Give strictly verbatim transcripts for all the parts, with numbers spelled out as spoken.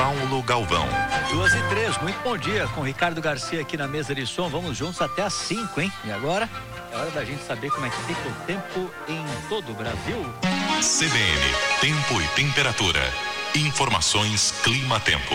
Paulo Galvão. Duas e três, muito bom dia, com Ricardo Garcia aqui na mesa de som. Vamos juntos até às cinco, hein? E agora é hora da gente saber como é que fica o tempo em todo o Brasil. C B N, tempo e temperatura. Informações Clima-Tempo.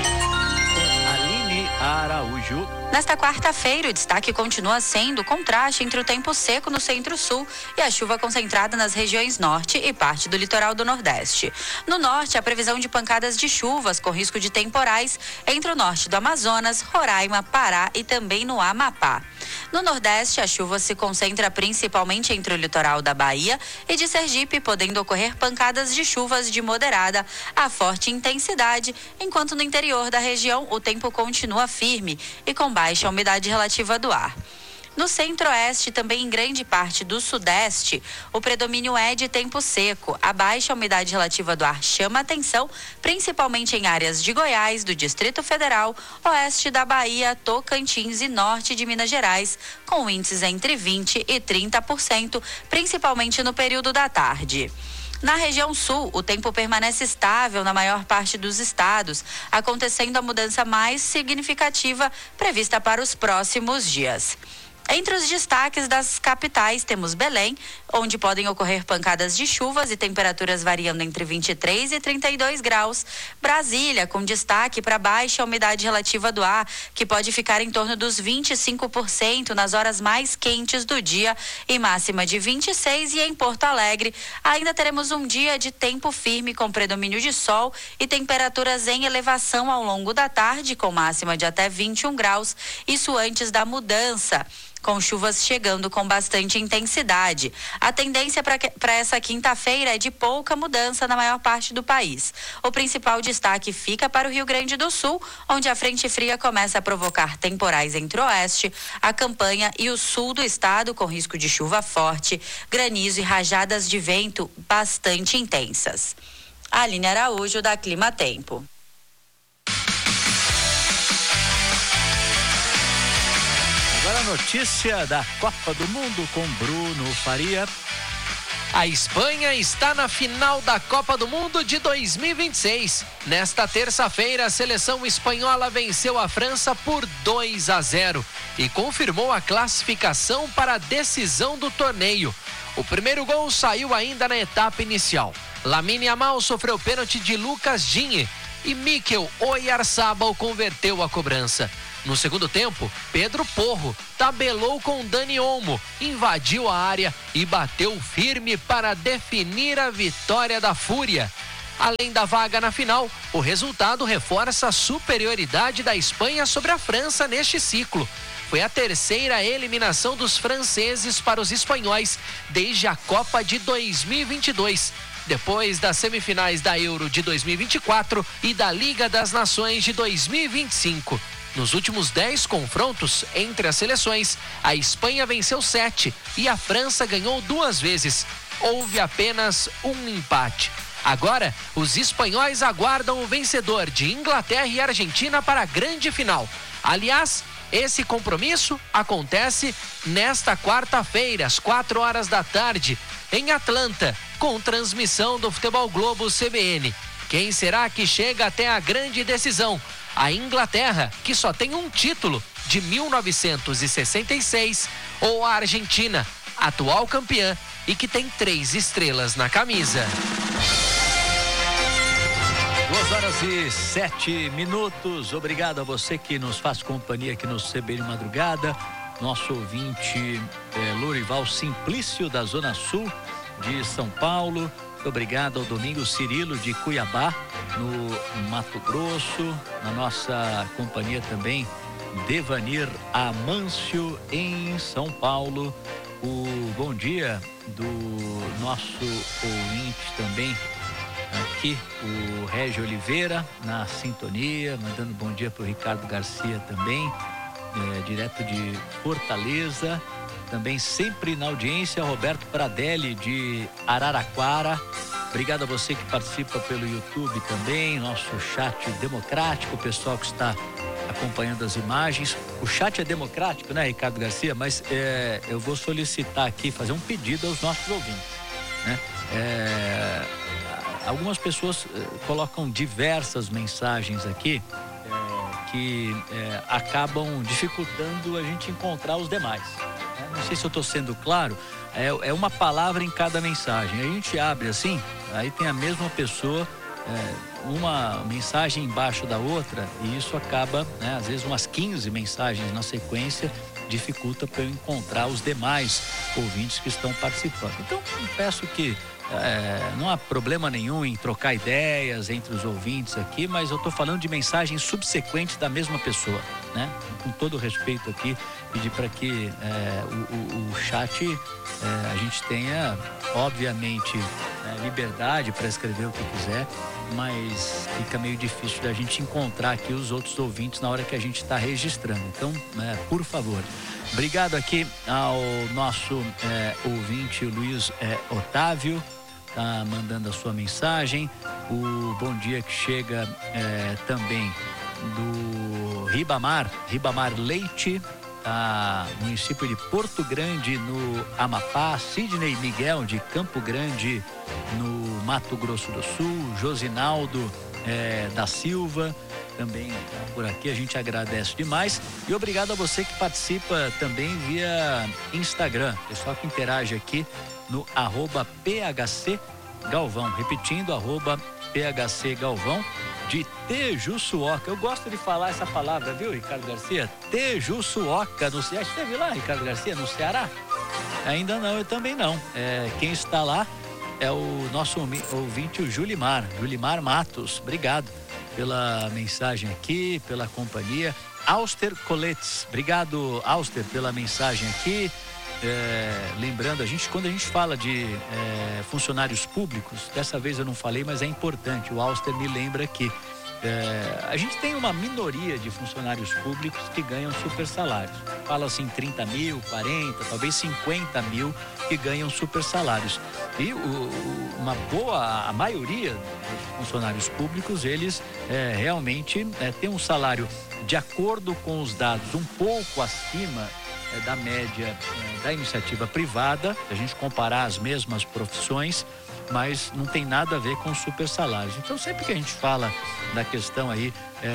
Aline Araújo. Nesta quarta-feira, o destaque continua sendo o contraste entre o tempo seco no centro-sul e a chuva concentrada nas regiões norte e parte do litoral do nordeste. No norte, a previsão de pancadas de chuvas com risco de temporais entre o norte do Amazonas, Roraima, Pará e também no Amapá. No nordeste, a chuva se concentra principalmente entre o litoral da Bahia e de Sergipe, podendo ocorrer pancadas de chuvas de moderada a forte intensidade, enquanto no interior da região o tempo continua firme e com baixa umidade relativa do ar. No centro-oeste, também em grande parte do sudeste, o predomínio é de tempo seco. A baixa umidade relativa do ar chama atenção, principalmente em áreas de Goiás, do Distrito Federal, oeste da Bahia, Tocantins e norte de Minas Gerais, com índices entre vinte e trinta por cento, principalmente no período da tarde. Na região sul, o tempo permanece estável na maior parte dos estados, acontecendo a mudança mais significativa prevista para os próximos dias. Entre os destaques das capitais, temos Belém, onde podem ocorrer pancadas de chuvas e temperaturas variando entre vinte e três e trinta e dois graus. Brasília, com destaque para baixa umidade relativa do ar, que pode ficar em torno dos vinte e cinco por cento nas horas mais quentes do dia e máxima de vinte e seis. E em Porto Alegre, ainda teremos um dia de tempo firme com predomínio de sol e temperaturas em elevação ao longo da tarde, com máxima de até vinte e um graus, isso antes da mudança, com chuvas chegando com bastante intensidade. A tendência para essa quinta-feira é de pouca mudança na maior parte do país. O principal destaque fica para o Rio Grande do Sul, onde a frente fria começa a provocar temporais entre o oeste, a campanha e o sul do estado, com risco de chuva forte, granizo e rajadas de vento bastante intensas. Aline Araújo, da Clima-Tempo. Agora a notícia da Copa do Mundo com Bruno Faria. A Espanha está na final da Copa do Mundo de dois mil e vinte e seis. Nesta terça-feira, a seleção espanhola venceu a França por dois a zero e confirmou a classificação para a decisão do torneio. O primeiro gol saiu ainda na etapa inicial. Lamine Yamal sofreu pênalti de Lucas Digne e Mikel Oyarzabal converteu a cobrança. No segundo tempo, Pedro Porro tabelou com Dani Olmo, invadiu a área e bateu firme para definir a vitória da Fúria. Além da vaga na final, o resultado reforça a superioridade da Espanha sobre a França neste ciclo. Foi a terceira eliminação dos franceses para os espanhóis desde a Copa de dois mil e vinte e dois. Depois das semifinais da Euro de dois mil e vinte e quatro e da Liga das Nações de dois mil e vinte e cinco. Nos últimos dez confrontos entre as seleções, a Espanha venceu sete e a França ganhou duas vezes. Houve apenas um empate. Agora, os espanhóis aguardam o vencedor de Inglaterra e Argentina para a grande final. Aliás, esse compromisso acontece nesta quarta-feira, às quatro horas da tarde, em Atlanta, com transmissão do Futebol Globo C B N. Quem será que chega até a grande decisão? A Inglaterra, que só tem um título, de mil novecentos e sessenta e seis, ou a Argentina, atual campeã e que tem três estrelas na camisa. Duas horas e sete minutos. Obrigado a você que nos faz companhia aqui no C B N Madrugada. Nosso ouvinte é, Lorival Simplício, da Zona Sul de São Paulo. Obrigado ao Domingos Cirilo, de Cuiabá, no Mato Grosso. Na nossa companhia também, Devanir Amâncio, em São Paulo. O bom dia do nosso ouvinte também aqui, o Régio Oliveira, na sintonia, mandando bom dia para o Ricardo Garcia também, é, direto de Fortaleza. Também sempre na audiência, Roberto Pradelli, de Araraquara. Obrigado a você que participa pelo YouTube também, nosso chat democrático, o pessoal que está acompanhando as imagens. O chat é democrático, né, Ricardo Garcia? Mas é, eu vou solicitar aqui, fazer um pedido aos nossos ouvintes, né? É, algumas pessoas eh, colocam diversas mensagens aqui eh, que eh, acabam dificultando a gente encontrar os demais. Né? Não sei se eu estou sendo claro, é, é uma palavra em cada mensagem. A gente abre assim, aí tem a mesma pessoa, é, uma mensagem embaixo da outra, e isso acaba, né, às vezes umas quinze mensagens na sequência, dificulta para eu encontrar os demais ouvintes que estão participando. Então, eu peço que é, não há problema nenhum em trocar ideias entre os ouvintes aqui, mas eu estou falando de mensagens subsequentes da mesma pessoa, né? Com todo o respeito aqui, pedir para que é, o, o, o chat é, a gente tenha, obviamente, é, liberdade para escrever o que quiser, mas fica meio difícil da gente encontrar aqui os outros ouvintes na hora que a gente está registrando. Então, é, por favor, obrigado aqui ao nosso é, ouvinte Luiz é, Otávio, tá mandando a sua mensagem. O bom dia que chega é, também do Ribamar, Ribamar Leite, tá, município de Porto Grande, no Amapá. Sidney Miguel, de Campo Grande, no Mato Grosso do Sul. Josinaldo é, da Silva também tá por aqui, a gente agradece demais. E obrigado a você que participa também via Instagram, pessoal que interage aqui no arroba P H C Galvão, repetindo, arroba P H C Galvão, de Tejuçuoca. Eu gosto de falar essa palavra, viu, Ricardo Garcia? Tejuçuoca, no Ceará. Esteve lá, Ricardo Garcia, no Ceará? Ainda não, eu também não. É, quem está lá é o nosso ouvinte, o Julimar, Julimar Matos. Obrigado pela mensagem aqui, pela companhia. Auster Coletes, obrigado, Auster, pela mensagem aqui. É, lembrando, a gente, quando a gente fala de é, funcionários públicos, dessa vez eu não falei, mas é importante, o Auster me lembra que é, a gente tem uma minoria de funcionários públicos que ganham super salários. Fala assim, trinta mil, quarenta, talvez cinquenta mil que ganham super salários. E o, o, uma boa, a maioria dos funcionários públicos, eles é, realmente é, têm um salário de acordo com os dados um pouco acima É, da média é, da iniciativa privada, a gente comparar as mesmas profissões, mas não tem nada a ver com super salários. Então, sempre que a gente fala da questão aí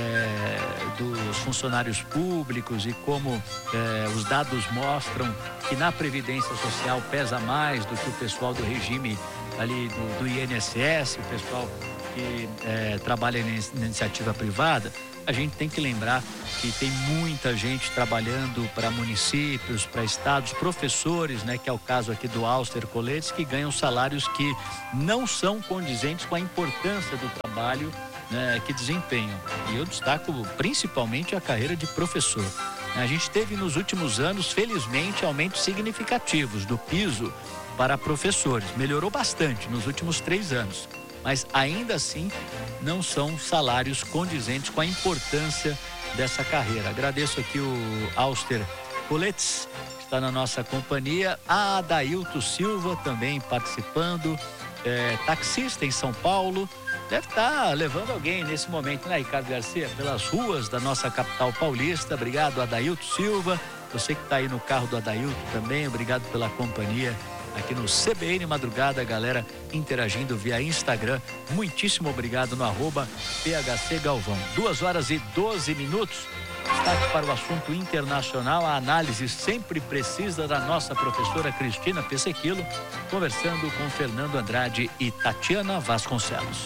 é, dos funcionários públicos e como é, os dados mostram que na Previdência Social pesa mais do que o pessoal do regime ali do, do I N S S, o pessoal que é, trabalha na iniciativa privada, a gente tem que lembrar que tem muita gente trabalhando para municípios, para estados, professores, né, que é o caso aqui do Auster Coletes, que ganham salários que não são condizentes com a importância do trabalho, né, que desempenham. E eu destaco principalmente a carreira de professor. A gente teve nos últimos anos, felizmente, aumentos significativos do piso para professores. Melhorou bastante nos últimos três anos. Mas ainda assim não são salários condizentes com a importância dessa carreira. Agradeço aqui o Auster Coletes, que está na nossa companhia, a Adailto Silva também participando, é, taxista em São Paulo, deve estar levando alguém nesse momento, né, Ricardo Garcia, pelas ruas da nossa capital paulista. Obrigado, Adailto Silva, você que está aí no carro do Adailto também, obrigado pela companhia aqui no C B N Madrugada, a galera interagindo via Instagram. Muitíssimo obrigado no arroba P H C Galvão. Duas horas e doze minutos. Destaque para o assunto internacional, a análise sempre precisa da nossa professora Cristina Pessequilo, conversando com Fernando Andrade e Tatiana Vasconcelos.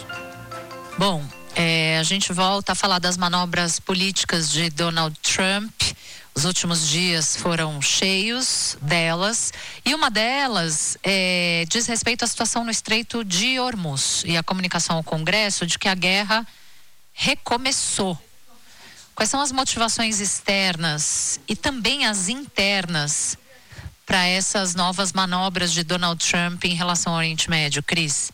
Bom, é, a gente volta a falar das manobras políticas de Donald Trump. Os últimos dias foram cheios delas, e uma delas é, diz respeito à situação no Estreito de Hormuz e a comunicação ao Congresso de que a guerra recomeçou. Quais são as motivações externas e também as internas para essas novas manobras de Donald Trump em relação ao Oriente Médio, Cris?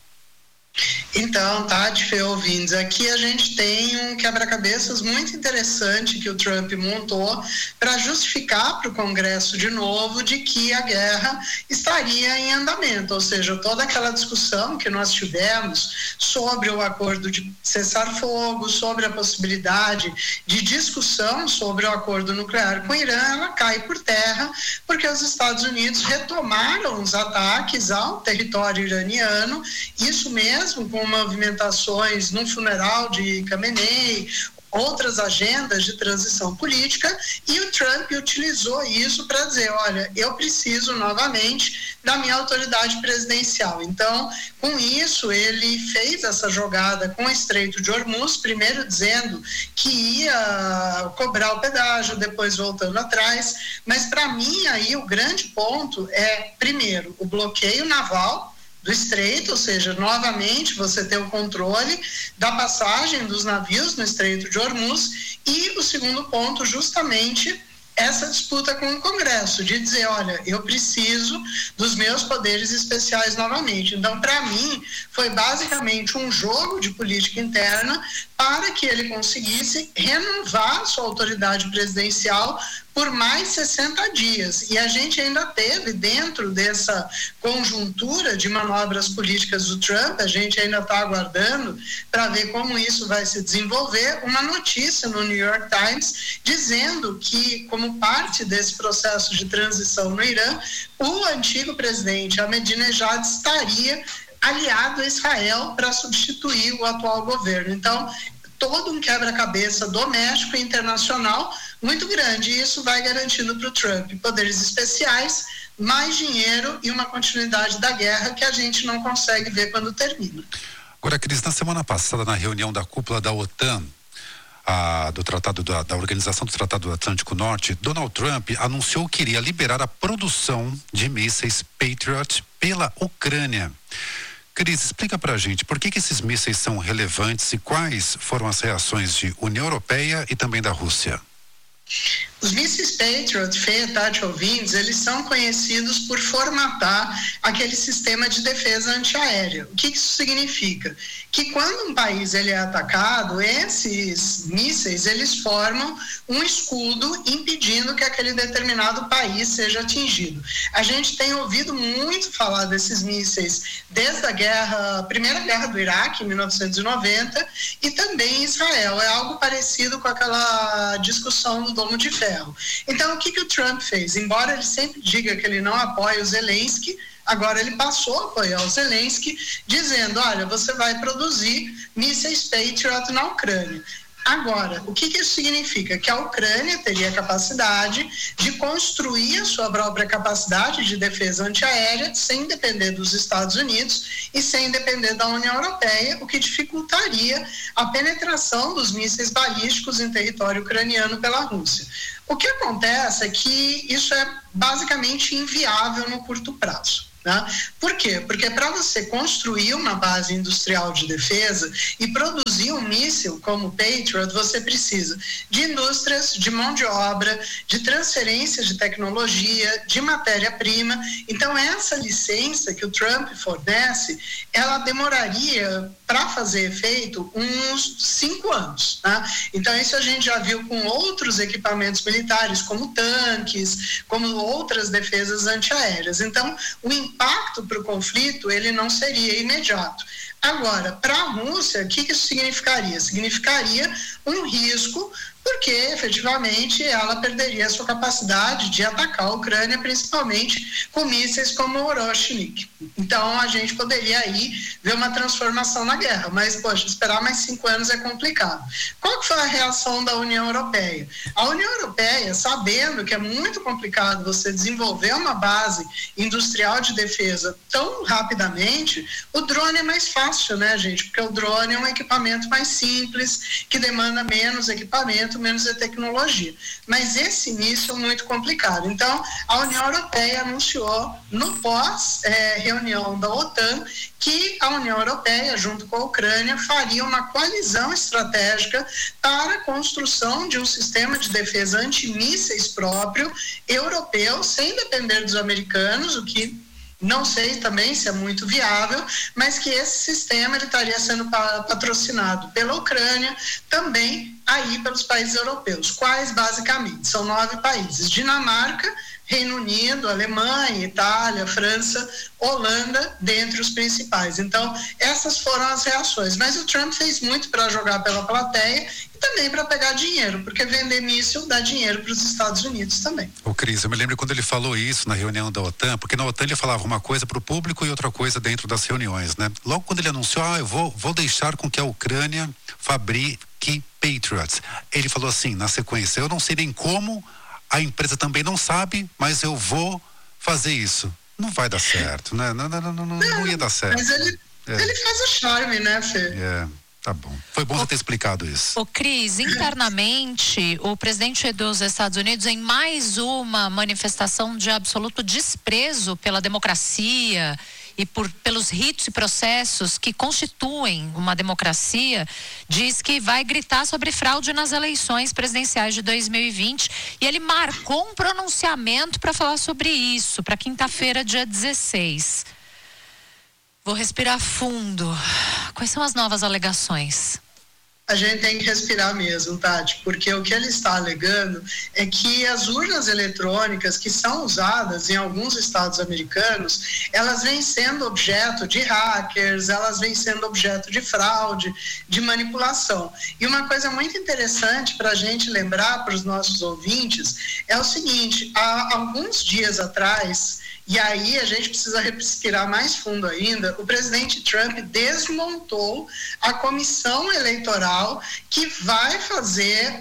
Então, Tati, Fê, ouvintes, aqui a gente tem um quebra-cabeças muito interessante que o Trump montou para justificar para o Congresso de novo de que a guerra estaria em andamento, ou seja, toda aquela discussão que nós tivemos sobre o acordo de cessar-fogo, sobre a possibilidade de discussão sobre o acordo nuclear com o Irã, ela cai por terra, porque os Estados Unidos retomaram os ataques ao território iraniano, isso mesmo mesmo com movimentações no funeral de Khamenei, outras agendas de transição política, e o Trump utilizou isso para dizer, olha, eu preciso novamente da minha autoridade presidencial. Então, com isso, ele fez essa jogada com o Estreito de Hormuz, primeiro dizendo que ia cobrar o pedágio, depois voltando atrás, mas para mim aí o grande ponto é, primeiro, o bloqueio naval do Estreito, ou seja, novamente você ter o controle da passagem dos navios no Estreito de Hormuz, e o segundo ponto, justamente, essa disputa com o Congresso, de dizer, olha, eu preciso dos meus poderes especiais novamente. Então, para mim, foi basicamente um jogo de política interna para que ele conseguisse renovar sua autoridade presidencial por mais sessenta dias. E a gente ainda teve, dentro dessa conjuntura de manobras políticas do Trump, a gente ainda está aguardando para ver como isso vai se desenvolver, uma notícia no New York Times dizendo que, como parte desse processo de transição no Irã, o antigo presidente Ahmadinejad estaria aliado a Israel para substituir o atual governo. Então, todo um quebra-cabeça doméstico e internacional muito grande, e isso vai garantindo para o Trump poderes especiais, mais dinheiro e uma continuidade da guerra que a gente não consegue ver quando termina. Agora, Cris, na semana passada, na reunião da cúpula da OTAN, a, do tratado da, da Organização do Tratado do Atlântico Norte, Donald Trump anunciou que iria liberar a produção de mísseis Patriot pela Ucrânia. Cris, explica pra gente por que que esses mísseis são relevantes e quais foram as reações de União Europeia e também da Rússia. Os mísseis Patriot, Fê, Tati, ouvintes, eles são conhecidos por formatar aquele sistema de defesa antiaérea. O que isso significa? Que quando um país ele é atacado, esses mísseis, eles formam um escudo impedindo que aquele determinado país seja atingido. A gente tem ouvido muito falar desses mísseis desde a guerra, a primeira guerra do Iraque, em mil novecentos e noventa, e também em Israel. É algo parecido com aquela discussão do Domo de Ferro. Então, o que, que o Trump fez? Embora ele sempre diga que ele não apoia o Zelensky, agora ele passou a apoiar o Zelensky, dizendo, olha, você vai produzir mísseis Patriot na Ucrânia. Agora, o que, que isso significa? Que a Ucrânia teria capacidade de construir a sua própria capacidade de defesa antiaérea sem depender dos Estados Unidos e sem depender da União Europeia, o que dificultaria a penetração dos mísseis balísticos em território ucraniano pela Rússia. O que acontece é que isso é basicamente inviável no curto prazo. Né? Por quê? Porque para você construir uma base industrial de defesa e produzir um míssil como o Patriot, você precisa de indústrias, de mão de obra, de transferência de tecnologia, de matéria-prima. Então, essa licença que o Trump fornece, ela demoraria para fazer efeito uns cinco anos. Né? Então, isso a gente já viu com outros equipamentos militares, como tanques, como outras defesas antiaéreas. Então, o impacto para o conflito, ele não seria imediato. Agora, para a Rússia, o que isso significaria? Significaria um risco, porque efetivamente ela perderia a sua capacidade de atacar a Ucrânia, principalmente com mísseis como o Orochnik. Então, a gente poderia aí ver uma transformação na guerra, mas, poxa, esperar mais cinco anos é complicado. Qual que foi a reação da União Europeia? A União Europeia, sabendo que é muito complicado você desenvolver uma base industrial de defesa tão rapidamente, o drone é mais fácil, né, gente? Porque o drone é um equipamento mais simples, que demanda menos equipamento, menos a tecnologia. Mas esse início é muito complicado. Então, a União Europeia anunciou no pós-reunião da OTAN que a União Europeia, junto com a Ucrânia, faria uma coalizão estratégica para a construção de um sistema de defesa antimísseis próprio, europeu, sem depender dos americanos, o que não sei também se é muito viável, mas que esse sistema ele estaria sendo patrocinado pela Ucrânia, também aí pelos países europeus. Quais, basicamente? São nove países: Dinamarca, Reino Unido, Alemanha, Itália, França, Holanda, dentre os principais. Então, essas foram as reações. Mas o Trump fez muito para jogar pela plateia e também para pegar dinheiro, porque vender míssil dá dinheiro para os Estados Unidos também. Ô Cris, eu me lembro quando ele falou isso na reunião da OTAN, porque na OTAN ele falava uma coisa para o público e outra coisa dentro das reuniões, né? Logo quando ele anunciou, ah, eu vou, vou deixar com que a Ucrânia fabrique Patriots, ele falou assim, na sequência, eu não sei nem como, a empresa também não sabe, mas eu vou fazer isso. Não vai dar certo, né? Não, não, não, não, não, não ia dar certo. Mas ele, é. ele faz o charme, né, Fê? É. Tá bom. Foi bom você ter explicado isso. Ô, Cris, internamente, o presidente dos Estados Unidos, em mais uma manifestação de absoluto desprezo pela democracia e por, pelos ritos e processos que constituem uma democracia, diz que vai gritar sobre fraude nas eleições presidenciais de dois mil e vinte. E ele marcou um pronunciamento para falar sobre isso, para quinta-feira, dia dezesseis. Vou respirar fundo. Quais são as novas alegações? A gente tem que respirar mesmo, Tati, porque o que ele está alegando é que as urnas eletrônicas que são usadas em alguns estados americanos, elas vêm sendo objeto de hackers, elas vêm sendo objeto de fraude, de manipulação. E uma coisa muito interessante para a gente lembrar para os nossos ouvintes é o seguinte, há alguns dias atrás, e aí a gente precisa respirar mais fundo ainda, o presidente Trump desmontou a comissão eleitoral que vai fazer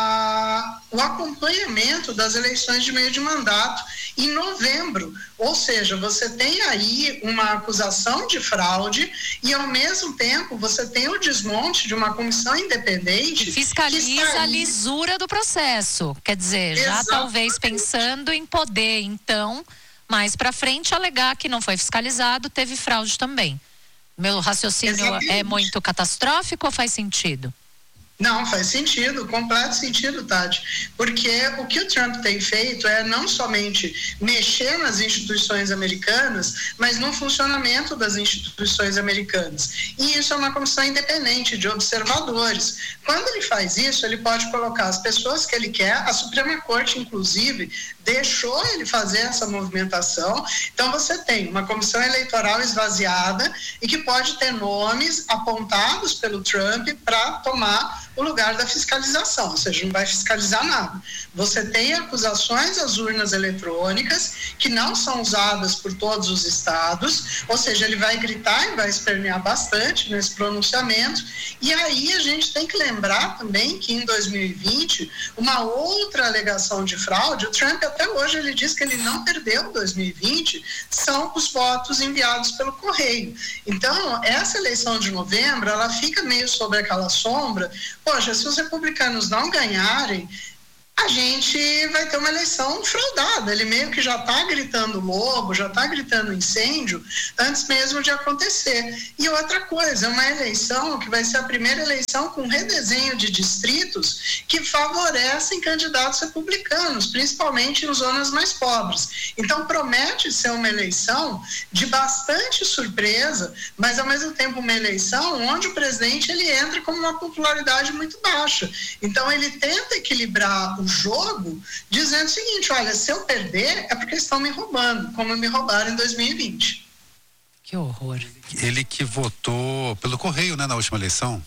a, o acompanhamento das eleições de meio de mandato em novembro. Ou seja, você tem aí uma acusação de fraude e, ao mesmo tempo, você tem o desmonte de uma comissão independente. Fiscaliza está... a lisura do processo. Quer dizer, já Exatamente. Talvez pensando em poder, então... mais para frente alegar que não foi fiscalizado, teve fraude também. Meu raciocínio Exatamente. É muito catastrófico ou faz sentido? Não, faz sentido, completo sentido, Tati, porque o que o Trump tem feito é não somente mexer nas instituições americanas, mas no funcionamento das instituições americanas. E isso é uma comissão independente de observadores. Quando ele faz isso, ele pode colocar as pessoas que ele quer, a Suprema Corte, inclusive, deixou ele fazer essa movimentação. Então você tem uma comissão eleitoral esvaziada e que pode ter nomes apontados pelo Trump para tomar o lugar da fiscalização, ou seja, não vai fiscalizar nada. Você tem acusações às urnas eletrônicas que não são usadas por todos os estados, ou seja, ele vai gritar e vai espernear bastante nesse pronunciamento. E aí a gente tem que lembrar também que em dois mil e vinte, uma outra alegação de fraude, o Trump até hoje ele diz que ele não perdeu dois mil e vinte, são os votos enviados pelo correio. Então, essa eleição de novembro, ela fica meio sobre aquela sombra. Poxa, se os republicanos não ganharem, a gente vai ter uma eleição fraudada. Ele meio que já está gritando lobo, já está gritando incêndio, antes mesmo de acontecer. E outra coisa, é uma eleição que vai ser a primeira eleição com redesenho de distritos que favorecem candidatos republicanos, principalmente em zonas mais pobres. Então, promete ser uma eleição de bastante surpresa, mas, ao mesmo tempo, uma eleição onde o presidente ele entra com uma popularidade muito baixa. Então, ele tenta equilibrar o jogo, dizendo o seguinte, olha, se eu perder é porque estão me roubando, como me roubaram em dois mil e vinte. Que horror. Ele que votou pelo correio, né, na última eleição?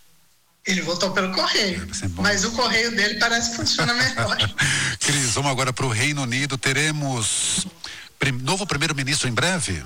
Ele votou pelo correio, mas o correio dele parece que funciona melhor. Cris, vamos agora para o Reino Unido. Teremos prim- novo primeiro-ministro em breve?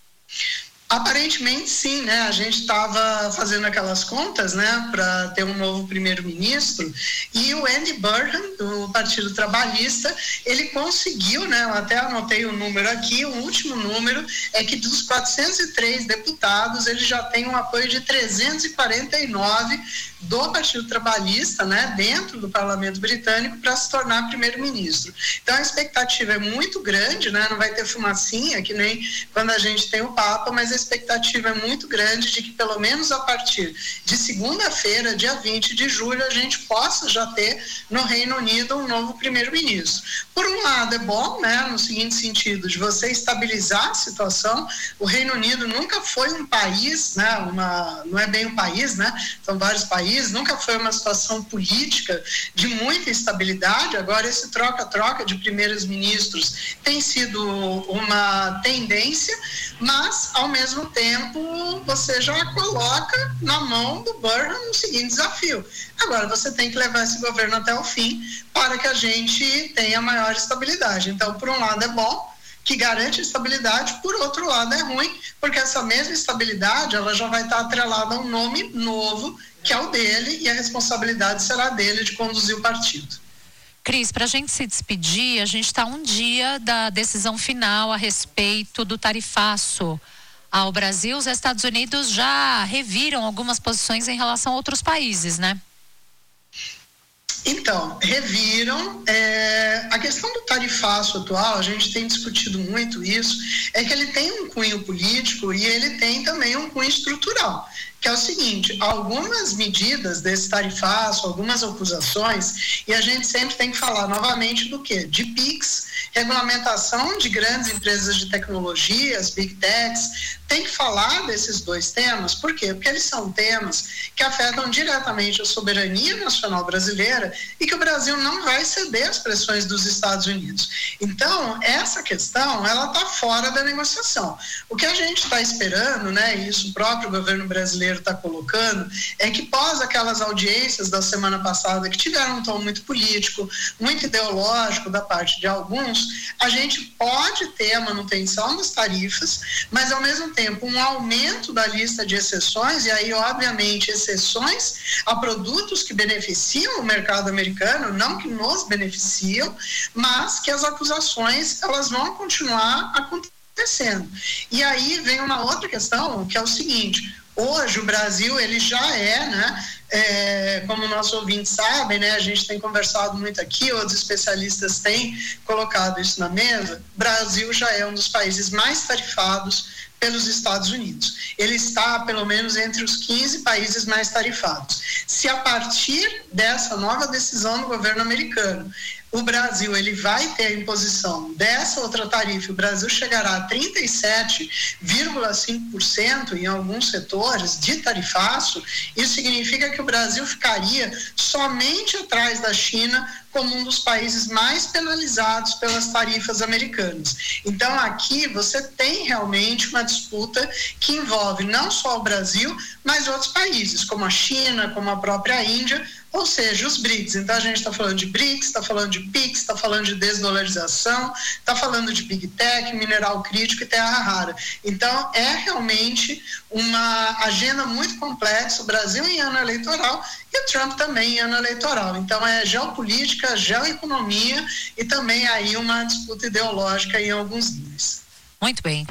Aparentemente sim, né? A gente estava fazendo aquelas contas, né, para ter um novo primeiro-ministro, e o Andy Burnham, do Partido Trabalhista, ele conseguiu, né? Eu até anotei o número aqui, o último número é que dos quatrocentos e três deputados, ele já tem um apoio de trezentos e quarenta e nove do Partido Trabalhista, né, dentro do Parlamento Britânico, para se tornar primeiro-ministro. Então a expectativa é muito grande, né? Não vai ter fumacinha, que nem quando a gente tem o Papa, mas a expectativa é muito grande de que pelo menos a partir de segunda-feira, dia vinte de julho, a gente possa já ter no Reino Unido um novo primeiro-ministro. Por um lado é bom, né, no seguinte sentido, de você estabilizar a situação. O Reino Unido nunca foi um país, né, uma, não é bem um país, né, são vários países, nunca foi uma situação política de muita instabilidade. Agora esse troca-troca de primeiros ministros tem sido uma tendência, mas ao mesmo mesmo tempo você já coloca na mão do Burnham o seguinte desafio. Agora você tem que levar esse governo até o fim para que a gente tenha maior estabilidade. Então, por um lado é bom, que garante estabilidade, por outro lado é ruim, porque essa mesma estabilidade ela já vai estar atrelada a um nome novo, que é o dele, e a responsabilidade será dele de conduzir o partido. Cris, para a gente se despedir, a gente está um dia da decisão final a respeito do tarifaço ao Brasil. Os Estados Unidos já reviram algumas posições em relação a outros países, né? Então, reviram. É, a questão do tarifaço atual, a gente tem discutido muito isso, é que ele tem um cunho político e ele tem também um cunho estrutural, que é o seguinte: algumas medidas desse tarifaço, algumas acusações, e a gente sempre tem que falar novamente do quê? De PIX, regulamentação de grandes empresas de tecnologias, Big Techs, tem que falar desses dois temas. Por quê? Porque eles são temas que afetam diretamente a soberania nacional brasileira e que o Brasil não vai ceder às pressões dos Estados Unidos. Então, essa questão, ela está fora da negociação. O que a gente está esperando, né, e isso o próprio governo brasileiro está colocando, é que pós aquelas audiências da semana passada que tiveram um tom muito político, muito ideológico da parte de alguns, a gente pode ter a manutenção das tarifas, mas ao mesmo tempo um aumento da lista de exceções, e aí obviamente exceções a produtos que beneficiam o mercado americano, não que nos beneficiam, mas que as acusações elas vão continuar acontecendo. E aí vem uma outra questão, que é o seguinte: hoje o Brasil ele já é, né, é, como nossos ouvintes sabem, né, a gente tem conversado muito aqui, outros especialistas têm colocado isso na mesa, o Brasil já é um dos países mais tarifados pelos Estados Unidos. Ele está, pelo menos, entre os quinze países mais tarifados. Se a partir dessa nova decisão do governo americano, o Brasil ele vai ter a imposição dessa outra tarifa, o Brasil chegará a trinta e sete vírgula cinco por cento em alguns setores de tarifaço, isso significa que o Brasil ficaria somente atrás da China como um dos países mais penalizados pelas tarifas americanas. Então aqui você tem realmente uma disputa que envolve não só o Brasil, mas outros países, como a China, como a própria Índia, ou seja, os BRICS. Então a gente está falando de BRICS, está falando de PIX, está falando de desdolarização, está falando de Big Tech, mineral crítico e terra rara. Então é realmente uma agenda muito complexa, o Brasil em ano eleitoral e o Trump também em ano eleitoral. Então é geopolítica, geoeconomia e também aí uma disputa ideológica em alguns níveis. Muito bem.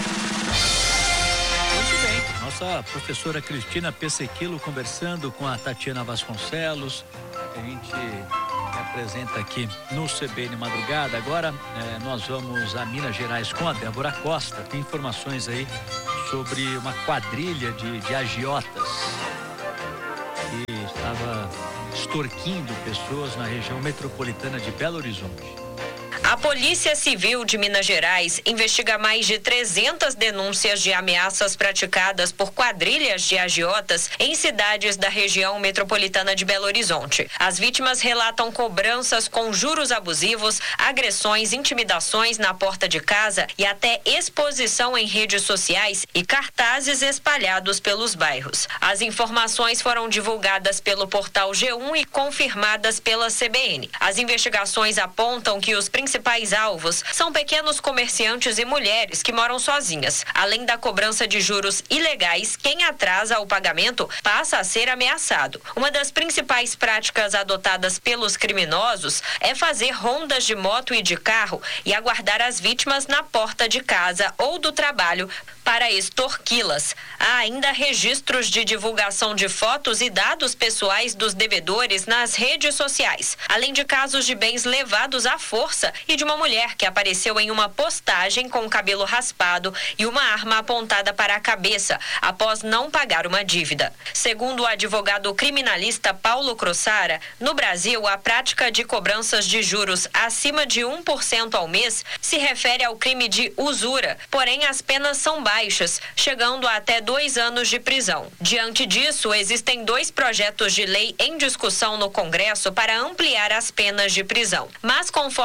Nossa professora Cristina Pessequilo conversando com a Tatiana Vasconcelos, que a gente apresenta aqui no C B N Madrugada. Agora eh, nós vamos a Minas Gerais com a Débora Costa. Tem informações aí sobre uma quadrilha de, de agiotas que estava extorquindo pessoas na região metropolitana de Belo Horizonte. A Polícia Civil de Minas Gerais investiga mais de trezentas denúncias de ameaças praticadas por quadrilhas de agiotas em cidades da região metropolitana de Belo Horizonte. As vítimas relatam cobranças com juros abusivos, agressões, intimidações na porta de casa e até exposição em redes sociais e cartazes espalhados pelos bairros. As informações foram divulgadas pelo portal G um e confirmadas pela C B N. As investigações apontam que os principais principais alvos são pequenos comerciantes e mulheres que moram sozinhas. Além da cobrança de juros ilegais, quem atrasa o pagamento passa a ser ameaçado. Uma das principais práticas adotadas pelos criminosos é fazer rondas de moto e de carro e aguardar as vítimas na porta de casa ou do trabalho para extorquí-las. Há ainda registros de divulgação de fotos e dados pessoais dos devedores nas redes sociais, além de casos de bens levados à força e de uma mulher que apareceu em uma postagem com o cabelo raspado e uma arma apontada para a cabeça após não pagar uma dívida. Segundo o advogado criminalista Paulo Crossara, no Brasil, a prática de cobranças de juros acima de um por cento ao mês se refere ao crime de usura, porém as penas são baixas, chegando a até dois anos de prisão. Diante disso, existem dois projetos de lei em discussão no Congresso para ampliar as penas de prisão. Mas, conforme o especialista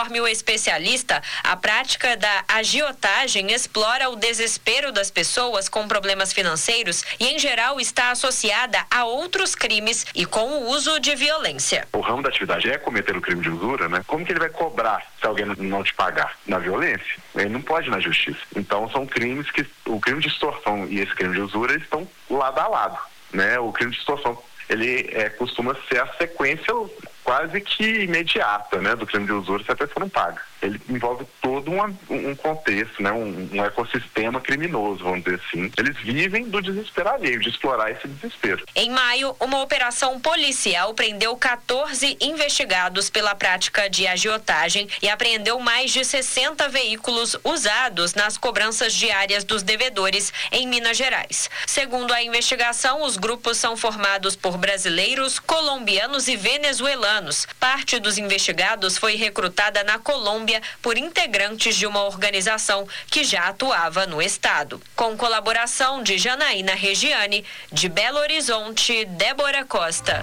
especialista, a prática da agiotagem explora o desespero das pessoas com problemas financeiros e, em geral, está associada a outros crimes e com o uso de violência. O ramo da atividade é cometer o crime de usura, né? Como que ele vai cobrar se alguém não te pagar? Na violência? Ele não pode ir na justiça. Então, são crimes que... O crime de extorsão e esse crime de usura eles estão lado a lado, né? O crime de extorsão, ele é, costuma ser a sequência quase que imediata, né, do crime de usura se a pessoa não paga. Ele envolve todo um, um contexto, né, um, um ecossistema criminoso, vamos dizer assim. Eles vivem do desespero alheio, de explorar esse desespero. Em maio, uma operação policial prendeu quatorze investigados pela prática de agiotagem e apreendeu mais de sessenta veículos usados nas cobranças diárias dos devedores em Minas Gerais. Segundo a investigação, os grupos são formados por brasileiros, colombianos e venezuelanos. Parte dos investigados foi recrutada na Colômbia por integrantes de uma organização que já atuava no estado. Com colaboração de Janaína Regiane, de Belo Horizonte, Débora Costa.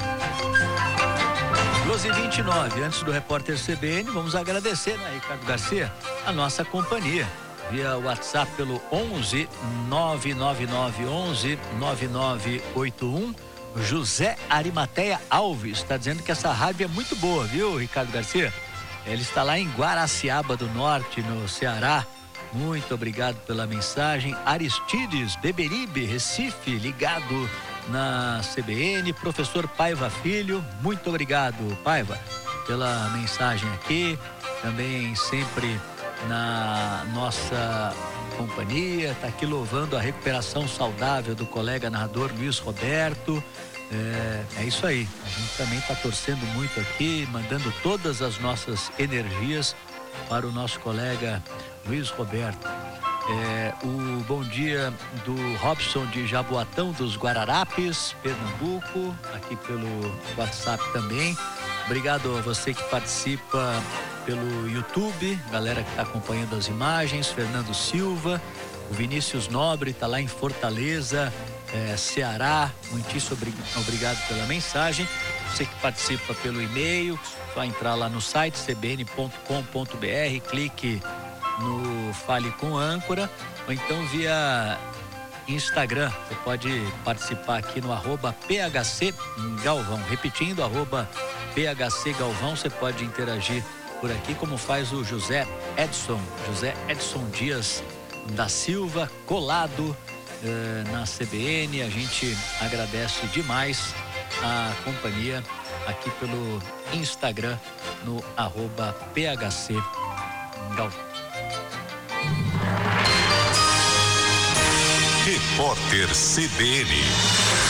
doze e vinte e nove, antes do repórter C B N, vamos agradecer, né, Ricardo Garcia, a nossa companhia. Via WhatsApp pelo onze nove nove nove onze nove nove oito um. José Arimateia Alves está dizendo que essa rádio é muito boa, viu, Ricardo Garcia? Ele está lá em Guaraciaba do Norte, no Ceará. Muito obrigado pela mensagem. Aristides Beberibe, Recife, ligado na C B N. Professor Paiva Filho, muito obrigado, Paiva, pela mensagem aqui. Também sempre na nossa companhia. Está aqui louvando a recuperação saudável do colega narrador Luiz Roberto. É, é isso aí, a gente também está torcendo muito aqui, mandando todas as nossas energias para o nosso colega Luiz Roberto. É, o bom dia do Robson de Jaboatão dos Guararapes, Pernambuco, aqui pelo WhatsApp também. Obrigado a você que participa pelo YouTube, galera que está acompanhando as imagens, Fernando Silva, o Vinícius Nobre está lá em Fortaleza, É, Ceará, muitíssimo obrigado pela mensagem. Você que participa pelo e-mail, só entrar lá no site c b n ponto com ponto b r, clique no Fale com Âncora, ou então via Instagram. Você pode participar aqui no arroba P H C Galvão. Repetindo, arroba P H C Galvão, você pode interagir por aqui, como faz o José Edson, José Edson Dias da Silva, colado Uh, na C B N. A gente agradece demais a companhia aqui pelo Instagram no arroba P H C Galvão. Repórter C B N.